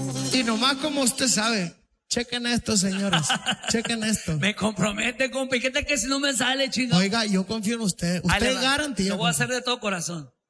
Y nomás como usted sabe, chequen esto, señores, chequen esto. Me compromete, compa. ¿Y qué tal que si no me sale, chino? Oiga, yo confío en usted. Usted es garantía. Lo voy a hacer de todo corazón.